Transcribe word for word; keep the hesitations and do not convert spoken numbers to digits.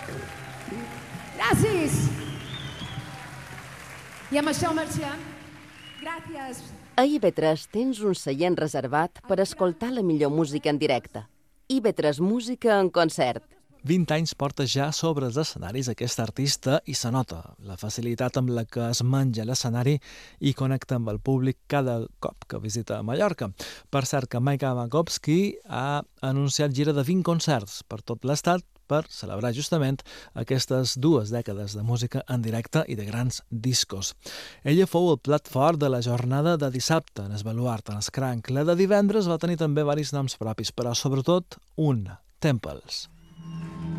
Gràcies! I amb això marxem. Gràcies. A I V tres tens un seient reservat per escoltar la millor música en directe. I V tres Música en concert. vint anys porta ja sobre els escenaris aquest artista i se nota la facilitat amb la que es menja l'escenari i connecta amb el públic cada cop que visita Mallorca. Per cert que Mike Makovsky ha anunciat gira de vint concerts per tot l'estat per celebrar justament aquestes dues dècades de música en directe i de grans discos. Ella fou el plat fort de la jornada de dissabte en el Baluart, en el Cranc. La de divendres va tenir també diversos noms propis, però sobretot un, Temples.